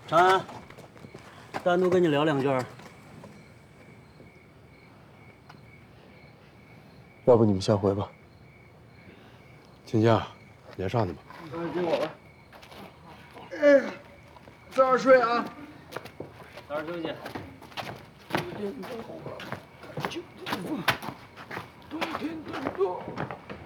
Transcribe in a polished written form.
长安，单独跟你聊两句。 要不你们先回吧。 亲家，连上去吧。 听我吧。哎，早点睡啊。 早点休息。 9点到，9点半，冬天等到。